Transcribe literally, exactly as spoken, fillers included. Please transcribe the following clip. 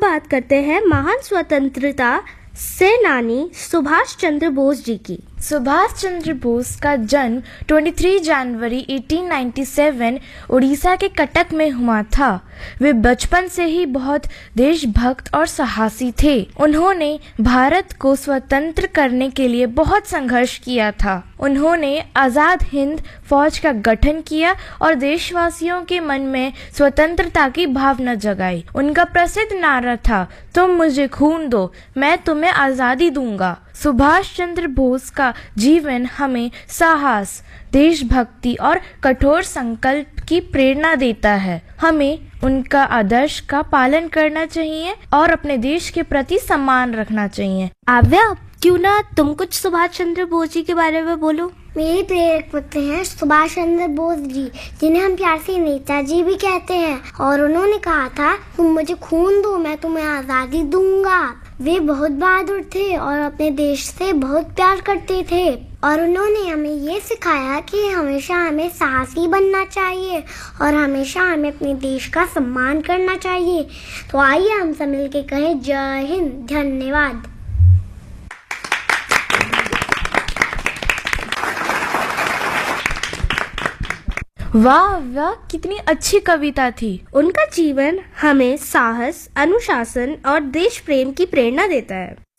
बात करते हैं महान स्वतंत्रता सेनानी सुभाष चंद्र बोस जी की। सुभाष चंद्र बोस का जन्म तेईस जनवरी अठारह सौ सत्तानवे उड़ीसा के कटक में हुआ था। वे बचपन से ही बहुत देशभक्त और साहसी थे। उन्होंने भारत को स्वतंत्र करने के लिए बहुत संघर्ष किया था। उन्होंने आज़ाद हिंद फौज का गठन किया और देशवासियों के मन में स्वतंत्रता की भावना जगाई। उनका प्रसिद्ध नारा था, तुम मुझे खून दो, मैं तुम्हें आज़ादी दूंगा। सुभाष चंद्र बोस का जीवन हमें साहस, देशभक्ति और कठोर संकल्प की प्रेरणा देता है। हमें उनका आदर्श का पालन करना चाहिए और अपने देश के प्रति सम्मान रखना चाहिए। आव्या, क्यों ना तुम कुछ सुभाष चंद्र बोस जी के बारे में बोलो। मेरे प्रेरक पुत्र हैं सुभाष चंद्र बोस जी, जिन्हें हम प्यार से नेताजी भी कहते हैं। और उन्होंने कहा था, तुम मुझे खून दो, मैं तुम्हें आज़ादी दूंगा। वे बहुत बहादुर थे और अपने देश से बहुत प्यार करते थे। और उन्होंने हमें ये सिखाया कि हमेशा हमें साहसी बनना चाहिए और हमेशा हमें अपने देश का सम्मान करना चाहिए। तो आइए हम सब मिलके कहें, जय हिंद, धन्यवाद। वाह वाह, कितनी अच्छी कविता थी। उनका जीवन हमें साहस, अनुशासन और देश प्रेम की प्रेरणा देता है।